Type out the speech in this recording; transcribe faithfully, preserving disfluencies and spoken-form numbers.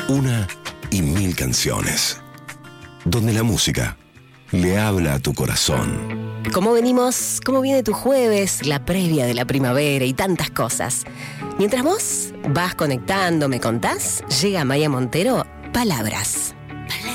Una y mil canciones. Donde la música le habla a tu corazón. ¿Cómo venimos? ¿Cómo viene tu jueves? La previa de la primavera y tantas cosas. Mientras vos vas conectando, me contás, llega Maya Montero, Palabras.